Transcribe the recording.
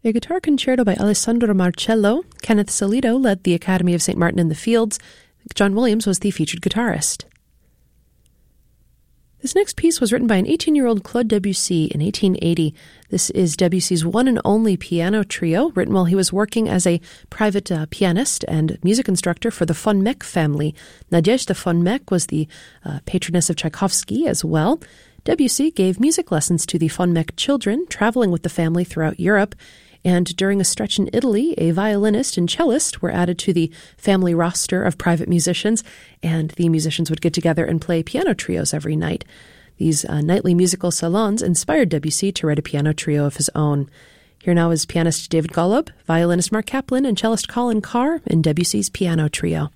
A guitar concerto by Alessandro Marcello. Kenneth Salido led the Academy of St. Martin in the Fields. John Williams was the featured guitarist. This next piece was written by an 18-year-old Claude Debussy in 1880. This is Debussy's one and only piano trio, written while he was working as a private pianist and music instructor for the von Meck family. Nadezhda von Meck was the patroness of Tchaikovsky as well. Debussy gave music lessons to the von Meck children, traveling with the family throughout Europe. And during a stretch in Italy, a violinist and cellist were added to the family roster of private musicians, and the musicians would get together and play piano trios every night. These nightly musical salons inspired Debussy to write a piano trio of his own. Here now is pianist David Golub, violinist Mark Kaplan, and cellist Colin Carr in Debussy's piano trio.